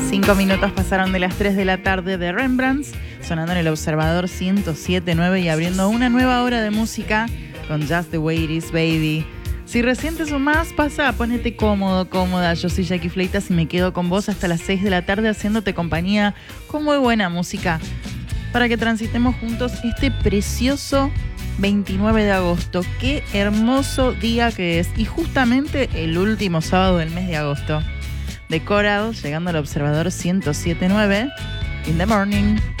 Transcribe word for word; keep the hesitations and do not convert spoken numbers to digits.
Cinco minutos pasaron de las tres de la tarde de Rembrandts, sonando en el Observador ciento siete punto nueve y abriendo una nueva hora de música con Just the Way It Is, Baby. Si recién te sumás, pasa, ponete cómodo, cómoda. Yo soy Jackie Fleitas y me quedo con vos hasta las seis de la tarde haciéndote compañía con muy buena música para que transitemos juntos este precioso veintinueve de agosto. Qué hermoso día que es, y justamente el último sábado del mes de agosto. The Coral, llegando al Observador ciento siete punto nueve, In the Morning.